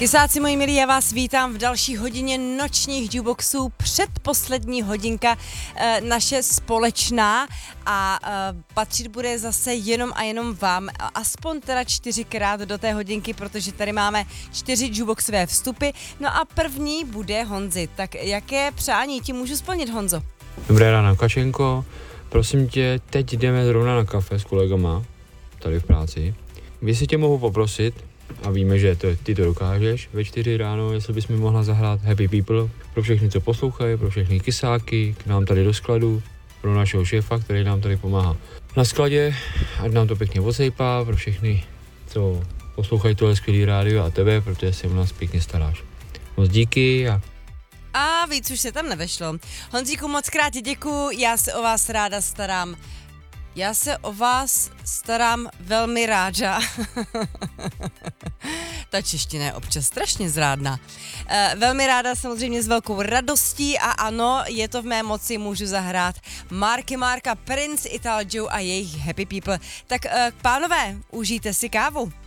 Kysáci moji milí, já vás vítám v další hodině nočních jukeboxů, předposlední hodinka naše společná a patřit bude zase jenom a jenom vám, aspoň teda 4krát do té hodinky, protože tady máme 4 jukeboxové vstupy, no a první bude Honzi. Tak jaké přání ti můžu splnit, Honzo? Dobré ráno, Kačenko, prosím tě, teď jdeme zrovna na kafe s kolegama, tady v práci. Jestli tě mohu poprosit, a víme, že ty to dokážeš, ve 4 ráno, jestli bys mi mohla zahrát Happy People pro všechny, co poslouchají, pro všechny kysáky, k nám tady do skladu, pro našeho šéfa, který nám tady pomáhá na skladě, ať nám to pěkně odsejpá, pro všechny, co poslouchají tohle skvělý rádio a tebe, protože se o nás pěkně staráš. Moc díky A víc už se tam nevešlo. Honzíku, moc krát děkuju, já se o vás ráda starám. Já se o vás starám velmi ráda. Ta čeština je občas strašně zrádná. Velmi ráda, samozřejmě s velkou radostí a ano, je to v mé moci, můžu zahrát Marky Marka, Prince, Ital Joe a jejich Happy People. Tak pánové, užijte si kávu.